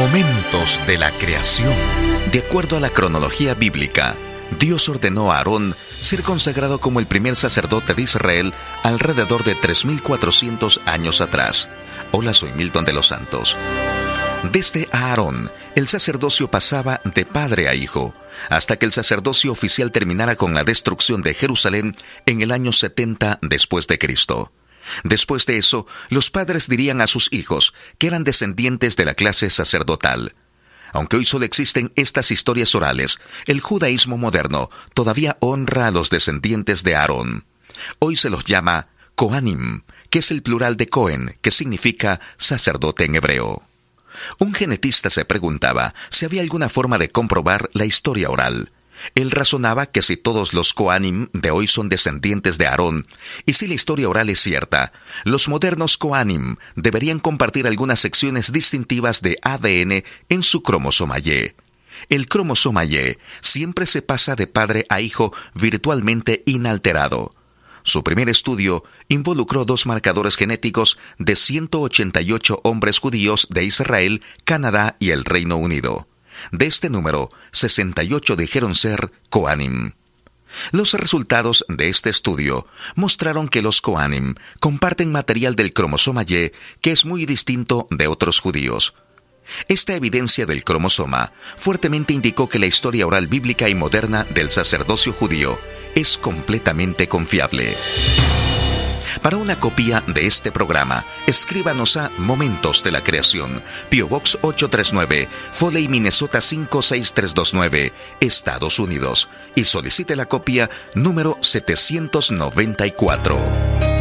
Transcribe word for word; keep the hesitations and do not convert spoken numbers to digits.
Momentos de la creación. De acuerdo a la cronología bíblica, Dios ordenó a Aarón ser consagrado como el primer sacerdote de Israel alrededor de tres mil cuatrocientos años atrás. Hola, soy Milton de los Santos. Desde Aarón, el sacerdocio pasaba de padre a hijo, hasta que el sacerdocio oficial terminara con la destrucción de Jerusalén en el año setenta después de Cristo. Después de eso, los padres dirían a sus hijos que eran descendientes de la clase sacerdotal. Aunque hoy solo existen estas historias orales, el judaísmo moderno todavía honra a los descendientes de Aarón. Hoy se los llama Kohanim, que es el plural de Cohen, que significa sacerdote en hebreo. Un genetista se preguntaba si había alguna forma de comprobar la historia oral. Él razonaba que si todos los Kohanim de hoy son descendientes de Aarón, y si la historia oral es cierta, los modernos Kohanim deberían compartir algunas secciones distintivas de A D N en su cromosoma Y. El cromosoma Y siempre se pasa de padre a hijo virtualmente inalterado. Su primer estudio involucró dos marcadores genéticos de ciento ochenta y ocho hombres judíos de Israel, Canadá y el Reino Unido. De este número, sesenta y ocho dijeron ser Kohanim. Los resultados de este estudio mostraron que los Kohanim comparten material del cromosoma Y que es muy distinto de otros judíos. Esta evidencia del cromosoma fuertemente indicó que la historia oral bíblica y moderna del sacerdocio judío es completamente confiable. Para una copia de este programa, escríbanos a Momentos de la Creación, P O Box ocho tres nueve, Foley, Minnesota cinco seis tres dos nueve, Estados Unidos, y solicite la copia número setecientos noventa y cuatro.